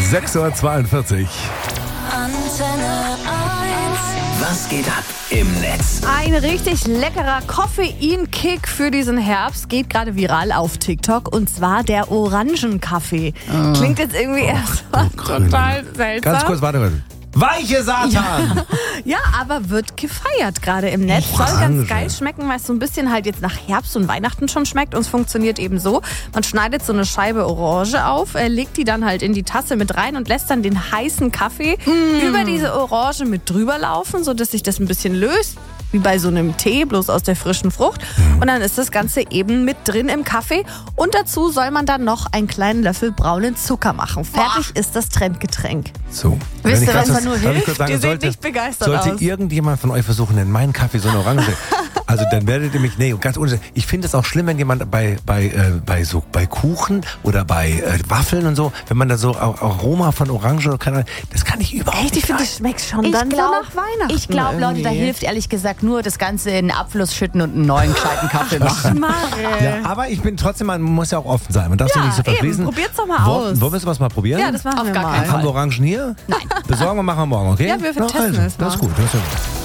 6:42 Uhr. Antenne 1. Was geht ab im Netz? Ein richtig leckerer Koffeinkick für diesen Herbst geht gerade viral auf TikTok, und zwar der Orangenkaffee. Klingt jetzt irgendwie erstmal total seltsam. Ganz kurz, warte mal. Weiche Satan! Ja, aber wird gefeiert gerade im Netz. Soll Orange. ganz geil schmecken, weil es so ein bisschen halt jetzt nach Herbst und Weihnachten schon schmeckt. Und es funktioniert eben so: Man schneidet so eine Scheibe Orange auf, legt die dann halt in die Tasse mit rein und lässt dann den heißen Kaffee über diese Orange mit drüber laufen, sodass sich das ein bisschen löst. Wie bei so einem Tee, bloß aus der frischen Frucht. Und dann ist das Ganze eben mit drin im Kaffee. Und dazu soll man dann noch einen kleinen Löffel braunen Zucker machen. Fertig ist das Trendgetränk. So. Wisst ihr, Wenn ich was da nur darf ich hilft? kurz sagen, Ihr seht nicht begeistert sollte aus. irgendjemand von euch versuchen, in meinen Kaffee so eine Orange, also dann werdet ihr mich, ganz ohne, ich finde es auch schlimm, wenn jemand bei Kuchen oder bei Waffeln und so, wenn man da so Aroma von Orange oder keine Ahnung, das kann ich überhaupt Echt, nicht. ich finde, das schmeckt schon Ich dann glaube, so nach Weihnachten. Leute, da irgendwie. hilft ehrlich gesagt nur das Ganze in den Abfluss schütten und einen neuen gescheiten Kaffee machen. Ja, aber ich bin trotzdem, man muss ja auch offen sein. Man darf sich nicht so verschließen. Probiert's doch mal aus. Wollen wir sowas mal probieren? Ja, das machen Auf wir gar mal. keinen Fall. Haben wir Orangen hier? Nein. Besorgen wir, machen wir morgen, okay? Ja, wir testen also, es mal. Das ist gut. Das ist gut.